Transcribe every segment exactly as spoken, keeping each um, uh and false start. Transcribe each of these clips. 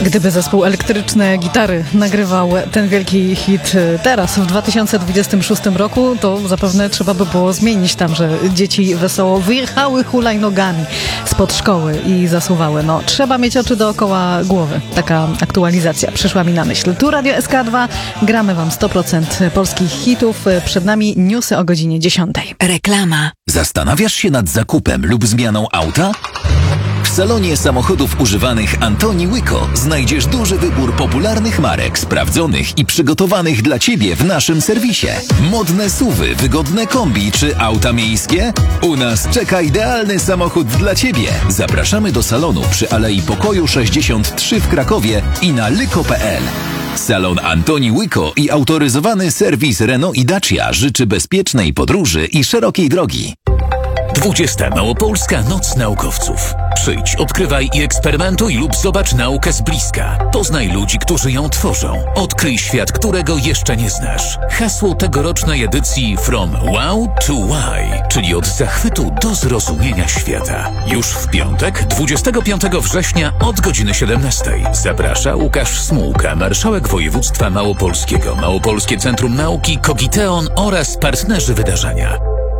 Gdyby zespół Elektryczne Gitary nagrywał ten wielki hit teraz, w dwa tysiące dwudziestym szóstym roku, to zapewne trzeba by było zmienić tam, że dzieci wesoło wyjechały hulajnogami spod szkoły i zasuwały. No, trzeba mieć oczy dookoła głowy. Taka aktualizacja przyszła mi na myśl. Tu Radio S K dwa, gramy wam sto procent polskich hitów. Przed nami newsy o godzinie dziesiątej. Reklama. Zastanawiasz się nad zakupem lub zmianą auta? W salonie samochodów używanych Antoni Łyko znajdziesz duży wybór popularnych marek, sprawdzonych i przygotowanych dla Ciebie w naszym serwisie. Modne suwy, wygodne kombi czy auta miejskie? U nas czeka idealny samochód dla Ciebie. Zapraszamy do salonu przy Alei Pokoju sześćdziesiąt trzy w Krakowie i na lyko kropka p l. Salon Antoni Łyko i autoryzowany serwis Renault i Dacia życzy bezpiecznej podróży i szerokiej drogi. dwudziesta Małopolska Noc Naukowców. Przyjdź, odkrywaj i eksperymentuj lub zobacz naukę z bliska. Poznaj ludzi, którzy ją tworzą. Odkryj świat, którego jeszcze nie znasz. Hasło tegorocznej edycji From Wow to Why, czyli od zachwytu do zrozumienia świata. Już w piątek, dwudziestego piątego września od godziny siedemnastej. Zaprasza Łukasz Smułka, marszałek województwa małopolskiego, Małopolskie Centrum Nauki, Kogiteon oraz partnerzy wydarzenia.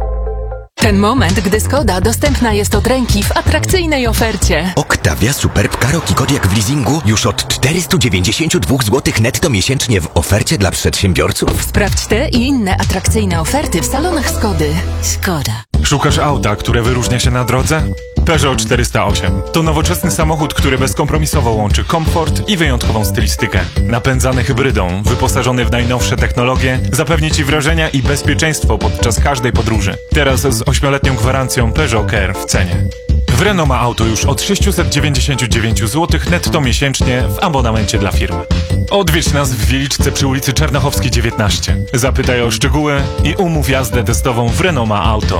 Ten moment, gdy Skoda dostępna jest od ręki w atrakcyjnej ofercie. Octavia Superb Karoq i Kodiaq w leasingu już od czterysta dziewięćdziesiąt dwa złotych netto miesięcznie w ofercie dla przedsiębiorców. Sprawdź te i inne atrakcyjne oferty w salonach Skody. Skoda. Szukasz auta, które wyróżnia się na drodze? Peugeot czterysta osiem to nowoczesny samochód, który bezkompromisowo łączy komfort i wyjątkową stylistykę. Napędzany hybrydą, wyposażony w najnowsze technologie, zapewni Ci wrażenia i bezpieczeństwo podczas każdej podróży. Teraz z ośmioletnią gwarancją Peugeot Care w cenie. W Renault ma auto już od sześćset dziewięćdziesiąt dziewięć złotych netto miesięcznie w abonamencie dla firmy. Odwiedź nas w Wieliczce przy ulicy Czernochowskiej dziewiętnaście. Zapytaj o szczegóły i umów jazdę testową w Renault ma auto.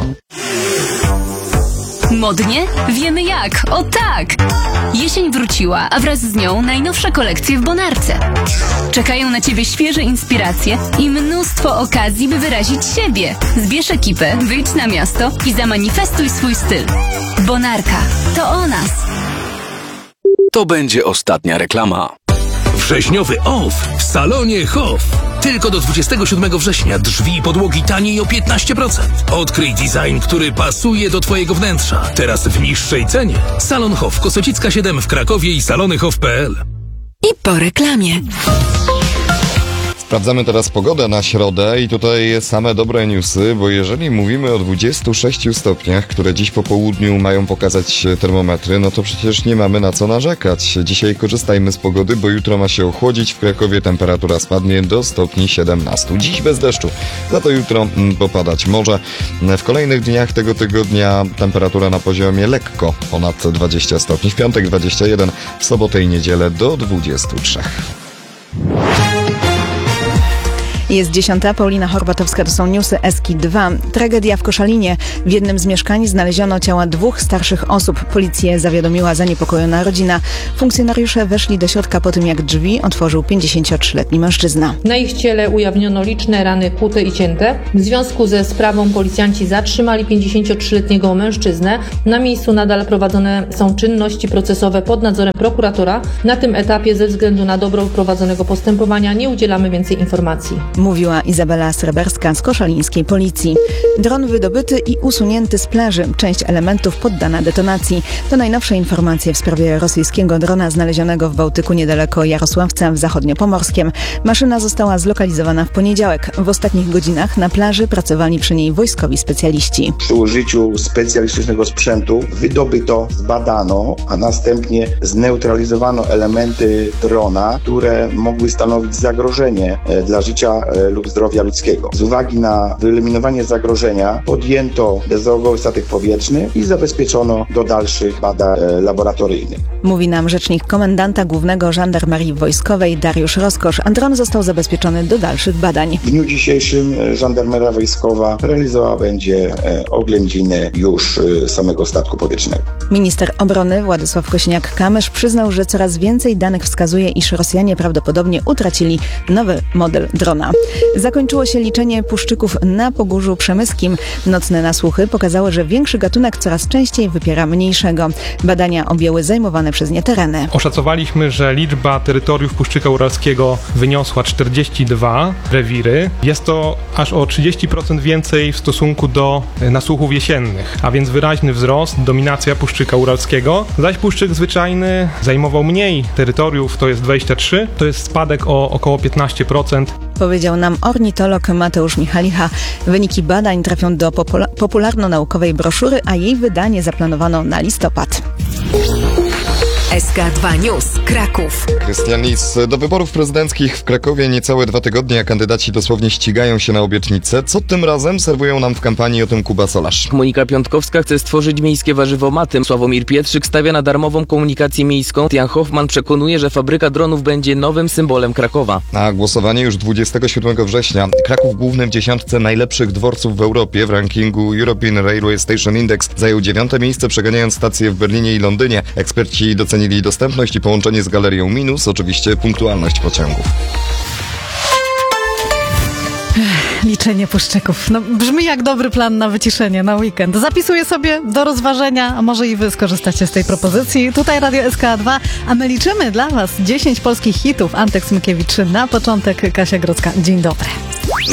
Modnie? Wiemy jak. O tak! Jesień wróciła, a wraz z nią najnowsze kolekcje w Bonarce. Czekają na Ciebie świeże inspiracje i mnóstwo okazji, by wyrazić siebie. Zbierz ekipę, wyjdź na miasto i zamanifestuj swój styl. Bonarka. To o nas. To będzie ostatnia reklama. Wrześniowy off w salonie Hof. Tylko do dwudziestego siódmego września drzwi i podłogi taniej o piętnaście procent. Odkryj design, który pasuje do Twojego wnętrza. Teraz w niższej cenie. Salon Hof, Kosocicka siedem w Krakowie i salony hof kropka p l. I po reklamie. Sprawdzamy teraz pogodę na środę i tutaj same dobre newsy, bo jeżeli mówimy o dwudziestu sześciu stopniach, które dziś po południu mają pokazać termometry, no to przecież nie mamy na co narzekać. Dzisiaj korzystajmy z pogody, bo jutro ma się ochłodzić. W Krakowie temperatura spadnie do stopni siedemnastu. Dziś bez deszczu, za to jutro popadać może. W kolejnych dniach tego tygodnia temperatura na poziomie lekko ponad dwudziestu stopni. W piątek dwadzieścia jeden, w sobotę i niedzielę do dwudziestu trzech. Jest dziesiąta, Paulina Horbatowska, to są newsy S K dwa. Tragedia w Koszalinie. W jednym z mieszkań znaleziono ciała dwóch starszych osób. Policję zawiadomiła zaniepokojona rodzina. Funkcjonariusze weszli do środka po tym, jak drzwi otworzył pięćdziesięciotrzyletni mężczyzna. Na ich ciele ujawniono liczne rany kłute i cięte. W związku ze sprawą policjanci zatrzymali pięćdziesięciotrzyletniego mężczyznę. Na miejscu nadal prowadzone są czynności procesowe pod nadzorem prokuratora. Na tym etapie ze względu na dobro prowadzonego postępowania nie udzielamy więcej informacji. Mówiła Izabela Sreberska z koszalińskiej policji. Dron wydobyty i usunięty z plaży. Część elementów poddana detonacji. To najnowsze informacje w sprawie rosyjskiego drona znalezionego w Bałtyku niedaleko Jarosławca w Zachodniopomorskiem. Maszyna została zlokalizowana w poniedziałek. W ostatnich godzinach na plaży pracowali przy niej wojskowi specjaliści. Przy użyciu specjalistycznego sprzętu wydobyto, zbadano, a następnie zneutralizowano elementy drona, które mogły stanowić zagrożenie dla życia lub zdrowia ludzkiego. Z uwagi na wyeliminowanie zagrożenia podjęto bezołogowy statek powietrzny i zabezpieczono do dalszych badań laboratoryjnych. Mówi nam rzecznik komendanta głównego Żandarmerii Wojskowej Dariusz Roskosz. A dron został zabezpieczony do dalszych badań. W dniu dzisiejszym Żandarmeria Wojskowa realizowała będzie oględziny już samego statku powietrznego. Minister obrony Władysław Kosiniak-Kamysz przyznał, że coraz więcej danych wskazuje, iż Rosjanie prawdopodobnie utracili nowy model drona. Zakończyło się liczenie puszczyków na Pogórzu Przemyskim. Nocne nasłuchy pokazały, że większy gatunek coraz częściej wypiera mniejszego. Badania objęły zajmowane przez nie tereny. Oszacowaliśmy, że liczba terytoriów puszczyka uralskiego wyniosła czterdzieści dwa rewiry. Jest to aż o trzydzieści procent więcej w stosunku do nasłuchów jesiennych, a więc wyraźny wzrost, dominacja puszczyka uralskiego. Zaś puszczyk zwyczajny zajmował mniej terytoriów, to jest dwadzieścia trzy, to jest spadek o około piętnaście procent. Powiedział nam ornitolog Mateusz Michalicha. Wyniki badań trafią do popula- popularno-naukowej broszury, a jej wydanie zaplanowano na listopad. S K dwa News, Kraków. Krystian Lis. Do wyborów prezydenckich w Krakowie niecałe dwa tygodnie, a kandydaci dosłownie ścigają się na obietnice. Co tym razem serwują nam w kampanii, o tym Kuba Solarz. Monika Piątkowska chce stworzyć miejskie warzywomaty. Sławomir Pietrzyk stawia na darmową komunikację miejską. Jan Hoffman przekonuje, że fabryka dronów będzie nowym symbolem Krakowa. A głosowanie już dwudziestego siódmego września. Kraków główny w dziesiątce najlepszych dworców w Europie. W rankingu European Railway Station Index zajął dziewiąte miejsce, przeganiając stacje w Berlinie i Londynie. Eksperci docenili dostępność i połączenie z galerią minus, oczywiście punktualność pociągów. Liczenie puszczyków. No, brzmi jak dobry plan na wyciszenie, na weekend. Zapisuję sobie do rozważenia, a może i wy skorzystacie z tej propozycji. Tutaj Radio S K dwa, a my liczymy dla was dziesięć polskich hitów. Antek Smykiewicz na początek, Kasia Grodzka. Dzień dobry.